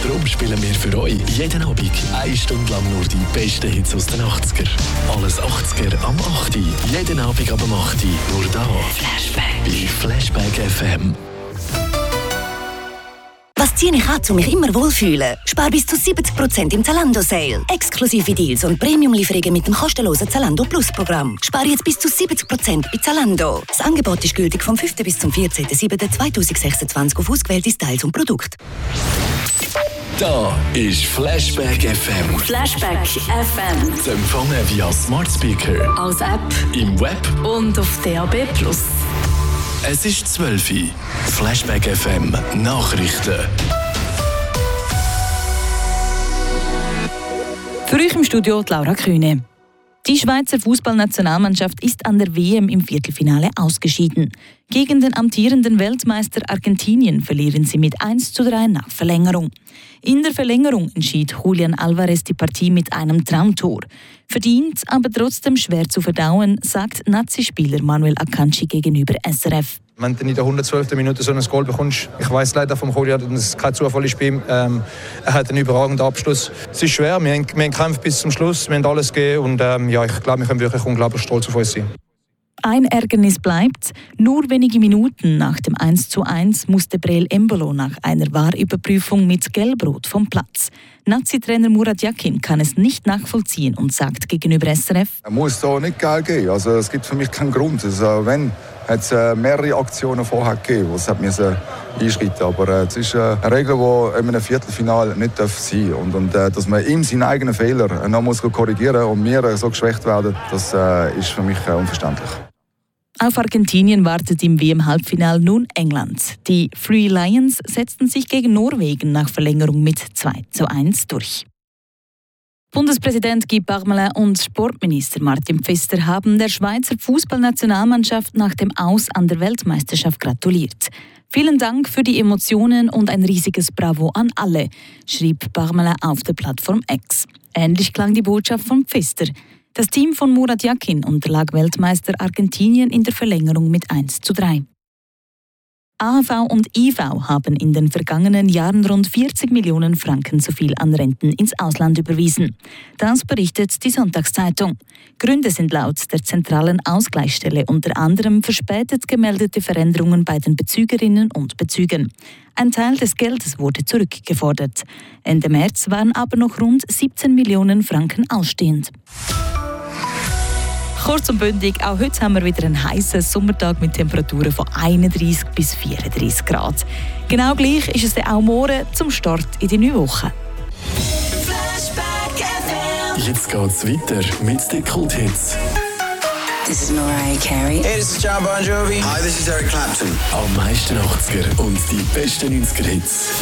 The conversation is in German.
Darum spielen wir für euch jeden Abend 1 Stunde lang nur die besten Hits aus den 80er. Alles 80er am 8. Jeden Abend ab 8. Nur da. Flashback. Bei Flashback FM. Was ziehe ich an, um mich immer wohlfühlen? Spar bis zu 70% im Zalando-Sale. Exklusive Deals und Premium-Lieferungen mit dem kostenlosen Zalando Plus-Programm. Spar jetzt bis zu 70% bei Zalando. Das Angebot ist gültig vom 5. bis zum 14.07.2026 auf ausgewählte Styles und Produkte. Da ist Flashback FM. Flashback FM. Zu empfangen via Smart Speaker, Als App im Web und auf DAB+. Es ist 12 Uhr. Flashback FM Nachrichten. Für euch im Studio Laura Kühne. Die Schweizer Fußballnationalmannschaft ist an der WM im Viertelfinale ausgeschieden. Gegen den amtierenden Weltmeister Argentinien verlieren sie mit 1:3 nach Verlängerung. In der Verlängerung entschied Julian Alvarez die Partie mit einem Traumtor. Verdient, aber trotzdem schwer zu verdauen, sagt Nazi-Spieler Manuel Akanji gegenüber SRF. Wenn du in der 112. Minute so ein Goal bekommst, ich weiss leider vom Julian, dass es kein Zufall ist bei ihm. Er hat einen überragenden Abschluss. Es ist schwer, wir haben gekämpft bis zum Schluss, wir haben alles gegeben und ich glaube, wir können wirklich unglaublich stolz auf uns sein. Ein Ärgernis bleibt. Nur wenige Minuten nach dem 1:1 musste Breel Embolo nach einer VAR-Überprüfung mit Gelbrot vom Platz. Nazi-Trainer Murat Yakin kann es nicht nachvollziehen und sagt gegenüber SRF: Er muss da nicht Geld geben. Also, es gibt für mich keinen Grund. Also, wenn hat es mehrere Aktionen vorher gegeben, wo es einschreiten musste. Aber es ist eine Regel, die in einem Viertelfinale nicht sein darf. Und dass man ihm seinen eigenen Fehler noch korrigieren muss und wir so geschwächt werden, das ist für mich unverständlich. Auf Argentinien wartet im WM-Halbfinale nun England. Die Three Lions setzten sich gegen Norwegen nach Verlängerung mit 2:1 durch. Bundespräsident Guy Parmelin und Sportminister Martin Pfister haben der Schweizer Fußballnationalmannschaft nach dem Aus an der Weltmeisterschaft gratuliert. Vielen Dank für die Emotionen und ein riesiges Bravo an alle, schrieb Parmelin auf der Plattform X. Ähnlich klang die Botschaft von Pfister. Das Team von Murat Yakin unterlag Weltmeister Argentinien in der Verlängerung mit 1:3. AHV und IV haben in den vergangenen Jahren rund 40 Millionen Franken zu viel an Renten ins Ausland überwiesen. Das berichtet die Sonntagszeitung. Gründe sind laut der zentralen Ausgleichsstelle unter anderem verspätet gemeldete Veränderungen bei den Bezügerinnen und Bezügern. Ein Teil des Geldes wurde zurückgefordert. Ende März waren aber noch rund 17 Millionen Franken ausstehend. Kurz und bündig, auch heute haben wir wieder einen heißen Sommertag mit Temperaturen von 31 bis 34 Grad. Genau gleich ist es dann auch morgen zum Start in die neue Woche. Jetzt geht's weiter mit den Kulthits. This is Mariah Carey. Hey, this is John Bon Jovi. Hi, this is Eric Clapton. Am meisten 80er und die besten 90er Hits.